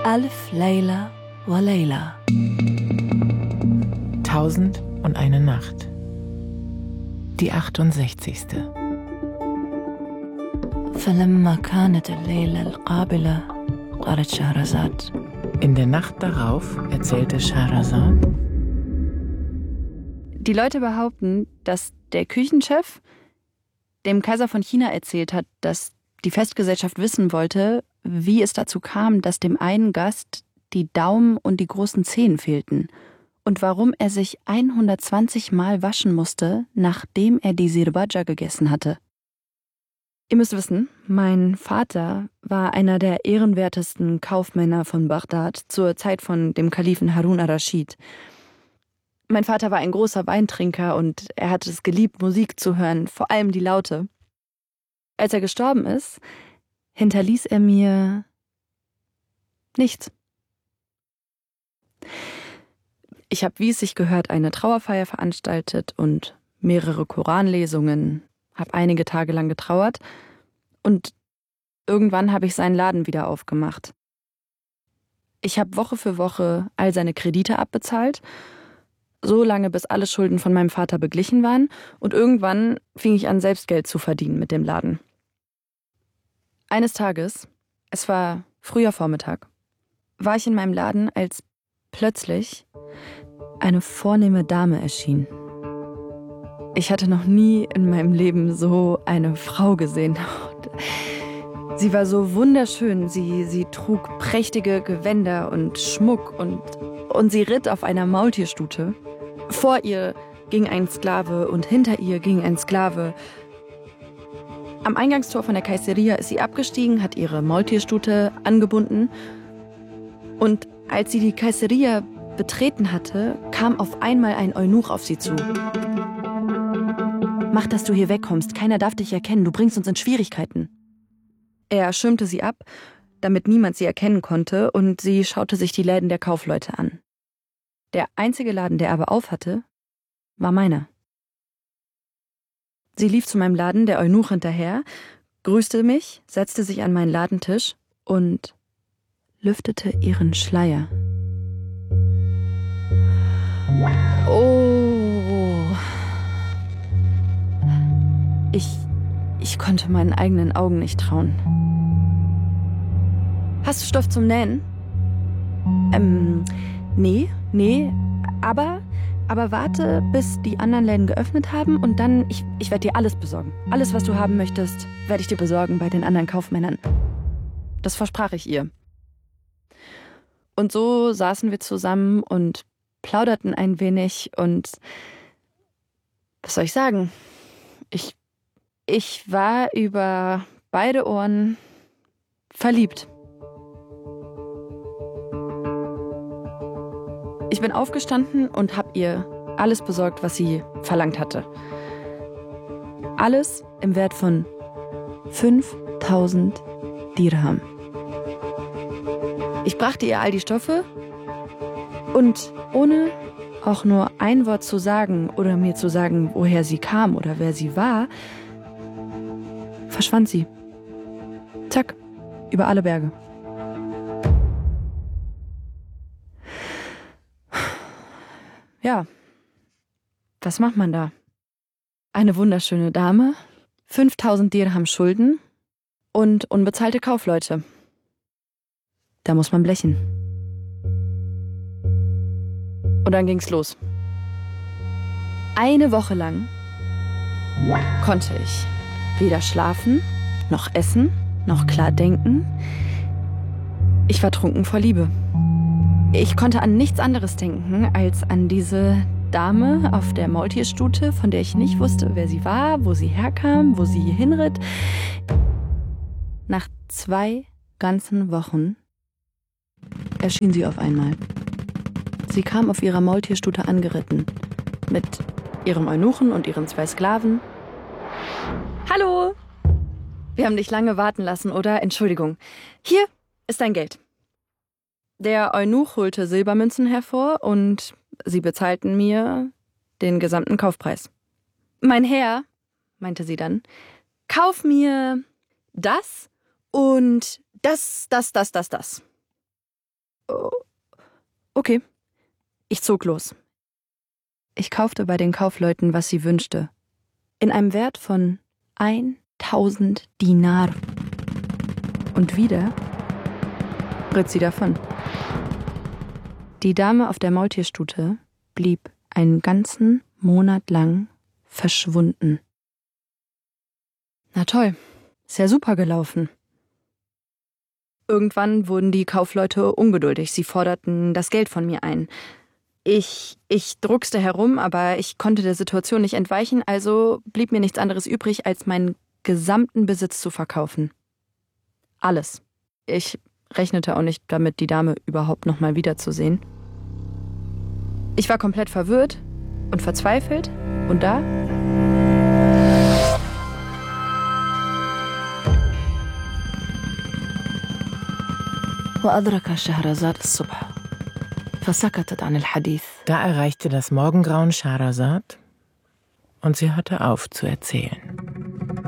ألف ليلة وليلة. 1001 Nacht. Die 68. فلما كانت الليلة القابلة قالت شهرزاد. In der Nacht darauf erzählte Scheherazade. Die Leute behaupten, dass der Küchenchef dem Kaiser von China erzählt hat, dass die Festgesellschaft wissen wollte, wie es dazu kam, dass dem einen Gast die Daumen und die großen Zehen fehlten und warum er sich 120 Mal waschen musste, nachdem er die Sirbaja gegessen hatte. Ihr müsst wissen, mein Vater war einer der ehrenwertesten Kaufmänner von Bagdad zur Zeit von dem Kalifen Harun ar-Raschid. Mein Vater war ein großer Weintrinker und er hatte es geliebt, Musik zu hören, vor allem die laute. Als er gestorben ist, hinterließ er mir nichts. Ich habe, wie es sich gehört, eine Trauerfeier veranstaltet und mehrere Koranlesungen, habe einige Tage lang getrauert und irgendwann habe ich seinen Laden wieder aufgemacht. Ich habe Woche für Woche all seine Kredite abbezahlt, so lange bis alle Schulden von meinem Vater beglichen waren und irgendwann fing ich an, selbst Geld zu verdienen mit dem Laden. Eines Tages, es war früher Vormittag, war ich in meinem Laden, als plötzlich eine vornehme Dame erschien. Ich hatte noch nie in meinem Leben so eine Frau gesehen. Sie war so wunderschön, sie trug prächtige Gewänder und Schmuck und sie ritt auf einer Maultierstute. Vor ihr ging ein Sklave und hinter ihr ging ein Sklave. Am Eingangstor von der Kaiseria ist sie abgestiegen, hat ihre Maultierstute angebunden und als sie die Kaiseria betreten hatte, kam auf einmal ein Eunuch auf sie zu. Mach, dass du hier wegkommst, keiner darf dich erkennen, du bringst uns in Schwierigkeiten. Er schirmte sie ab, damit niemand sie erkennen konnte, und sie schaute sich die Läden der Kaufleute an. Der einzige Laden, der aber auf hatte, war meiner. Sie lief zu meinem Laden, der Eunuch hinterher, grüßte mich, setzte sich an meinen Ladentisch und lüftete ihren Schleier. Oh. Ich konnte meinen eigenen Augen nicht trauen. Hast du Stoff zum Nähen? Nee, aber warte, bis die anderen Läden geöffnet haben und dann, ich werde dir alles besorgen. Alles, was du haben möchtest, werde ich dir besorgen bei den anderen Kaufmännern. Das versprach ich ihr. Und so saßen wir zusammen und plauderten ein wenig und was soll ich sagen? Ich war über beide Ohren verliebt. Ich bin aufgestanden und habe ihr alles besorgt, was sie verlangt hatte. Alles im Wert von 5000 Dirham. Ich brachte ihr all die Stoffe und ohne auch nur ein Wort zu sagen oder mir zu sagen, woher sie kam oder wer sie war, verschwand sie. Zack, über alle Berge. Ja, was macht man da? Eine wunderschöne Dame, 5000 Dirham Schulden und unbezahlte Kaufleute. Da muss man blechen. Und dann ging's los. Eine Woche lang konnte ich weder schlafen, noch essen, noch klar denken. Ich war trunken vor Liebe. Ich konnte an nichts anderes denken, als an diese Dame auf der Maultierstute, von der ich nicht wusste, wer sie war, wo sie herkam, wo sie hinritt. Nach 2 ganzen Wochen erschien sie auf einmal. Sie kam auf ihrer Maultierstute angeritten, mit ihrem Eunuchen und ihren 2 Sklaven. Hallo! Wir haben dich lange warten lassen, oder? Entschuldigung. Hier ist dein Geld. Der Eunuch holte Silbermünzen hervor und sie bezahlten mir den gesamten Kaufpreis. Mein Herr, meinte sie dann, kauf mir das und das. Okay. Ich zog los. Ich kaufte bei den Kaufleuten, was sie wünschte. In einem Wert von 1000 Dinar. Und wieder ritt sie davon. Die Dame auf der Maultierstute blieb einen ganzen Monat lang verschwunden. Na toll, ist ja super gelaufen. Irgendwann wurden die Kaufleute ungeduldig. Sie forderten das Geld von mir ein. Ich druckste herum, aber ich konnte der Situation nicht entweichen, also blieb mir nichts anderes übrig, als meinen gesamten Besitz zu verkaufen. Alles. Ich rechnete auch nicht damit, die Dame überhaupt noch mal wiederzusehen. Ich war komplett verwirrt und verzweifelt und da وأدرك شهرزاد الصبح فسكتت عن الحديث. Da erreichte das Morgengrauen Scheherazad und sie hörte auf zu erzählen.